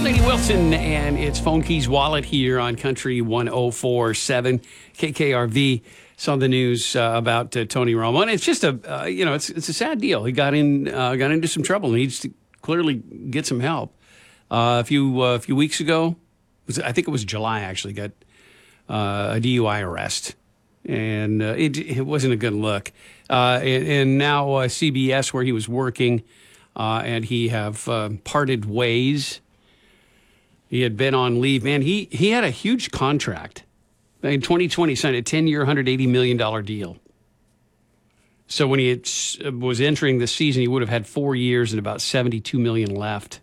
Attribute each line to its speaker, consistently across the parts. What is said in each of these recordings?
Speaker 1: Lainey Wilson, and it's Phone Keys Wallet here on Country 104.7 KKRV. Saw the news about Tony Romo, and it's just it's a sad deal. He got into some trouble, and needs to clearly get some help. A few weeks ago, I think it was July, actually, got a DUI arrest, and it wasn't a good look. And now CBS, where he was working, and he have parted ways. He had been on leave. Man, he had a huge contract. In 2020, signed a 10-year, $180 million deal. So when he was entering the season, he would have had 4 years and about $72 million left.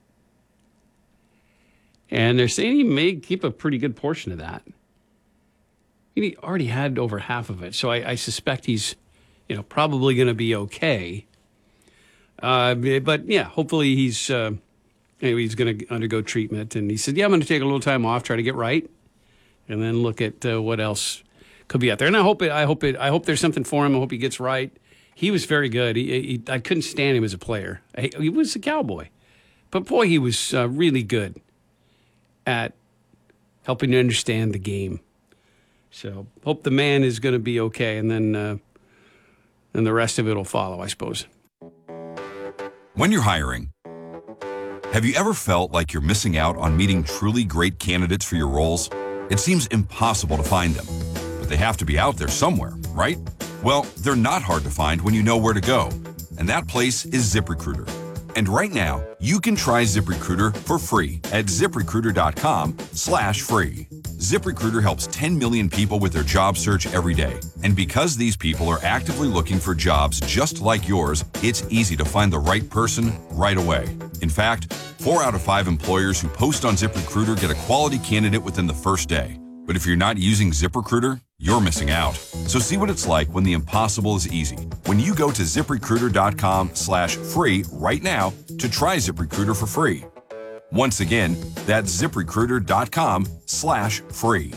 Speaker 1: And they're saying he may keep a pretty good portion of that. He already had over half of it, so I suspect he's, probably going to be okay. But yeah, hopefully he's going to undergo treatment. And he said, I'm going to take a little time off, try to get right, and then look at what else could be out there. And I hope there's something for him. I hope he gets right. He was very good. I couldn't stand him as a player. He was a Cowboy, but boy, he was really good at helping to understand the game. So hope the man is going to be okay, and then the rest of it will follow, I suppose.
Speaker 2: When you're hiring, have you ever felt like you're missing out on meeting truly great candidates for your roles? It seems impossible to find them, but they have to be out there somewhere, right? Well, they're not hard to find when you know where to go, and that place is ZipRecruiter. And right now, you can try ZipRecruiter for free at ZipRecruiter.com/free. ZipRecruiter helps 10 million people with their job search every day. And because these people are actively looking for jobs just like yours, it's easy to find the right person right away. In fact, 4 out of 5 employers who post on ZipRecruiter get a quality candidate within the first day. But if you're not using ZipRecruiter, you're missing out. So see what it's like when the impossible is easy. When you go to ZipRecruiter.com/free right now to try ZipRecruiter for free. Once again, that's ZipRecruiter.com/free.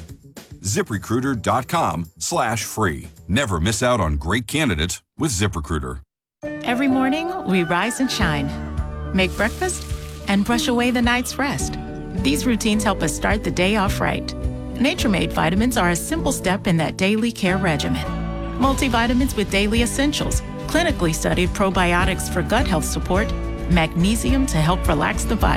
Speaker 2: ZipRecruiter.com/free. Never miss out on great candidates with ZipRecruiter.
Speaker 3: Every morning, we rise and shine, make breakfast, and brush away the night's rest. These routines help us start the day off right. Nature-Made vitamins are a simple step in that daily care regimen. Multivitamins with daily essentials, clinically studied probiotics for gut health support, magnesium to help relax the body.